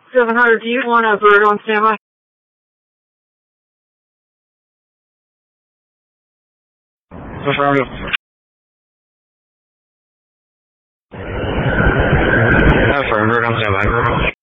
700, do you want a bird on standby? Affirmative. Affirmative, bird on standby.